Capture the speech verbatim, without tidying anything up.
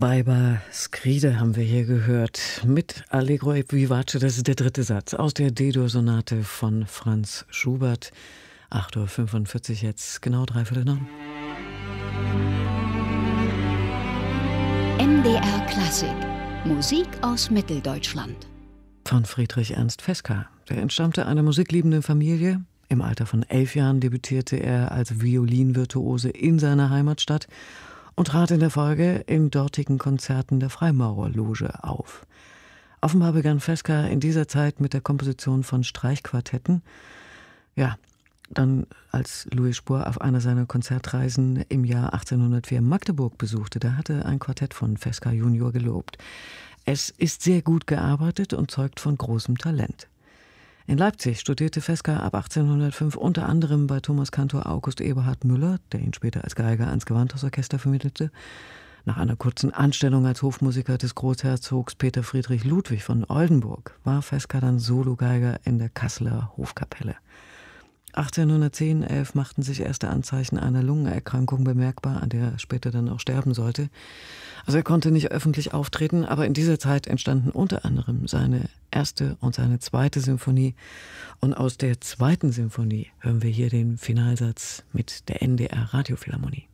Baiba Skride haben wir hier gehört mit Allegro e vivace, das ist der dritte Satz aus der D-Dur-Sonate von Franz Schubert. acht Uhr fünfundvierzig jetzt, genau dreiviertel neun. M D R Klassik, Musik aus Mitteldeutschland. Von Friedrich Ernst Fesca. Der entstammte einer musikliebenden Familie. Im Alter von elf Jahren debütierte er als Violinvirtuose in seiner Heimatstadt und trat in der Folge in dortigen Konzerten der Freimaurerloge auf. Offenbar begann Fesca in dieser Zeit mit der Komposition von Streichquartetten. Ja, dann, als Louis Spohr auf einer seiner Konzertreisen im Jahr achtzehnhundertvier Magdeburg besuchte, da hatte ein Quartett von Fesca Junior gelobt. Es ist sehr gut gearbeitet und zeugt von großem Talent. In Leipzig studierte Fesca ab achtzehnhundertfünf unter anderem bei Thomaskantor August Eberhard Müller, der ihn später als Geiger ans Gewandhausorchester vermittelte. Nach einer kurzen Anstellung als Hofmusiker des Großherzogs Peter Friedrich Ludwig von Oldenburg war Fesca dann Sologeiger in der Kasseler Hofkapelle. achtzehnhundertzehn elf machten sich erste Anzeichen einer Lungenerkrankung bemerkbar, an der er später dann auch sterben sollte. Also er konnte nicht öffentlich auftreten, aber in dieser Zeit entstanden unter anderem seine erste und seine zweite Symphonie. Und aus der zweiten Symphonie hören wir hier den Finalsatz mit der N D R Radiophilharmonie.